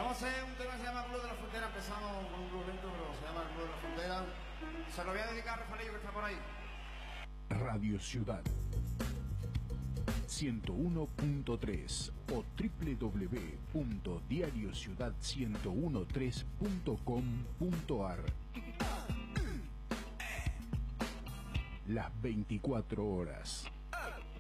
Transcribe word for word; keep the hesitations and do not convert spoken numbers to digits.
Vamos a hacer un tema que se llama Club de la Frontera. Empezamos con un club lento, pero se llama Club de la Frontera. Se lo voy a dedicar a Rafaelillo, que está por ahí. Radio Ciudad ciento uno punto tres o doble u doble u doble u punto diario ciudad ciento trece punto com punto ar. Las veinticuatro horas.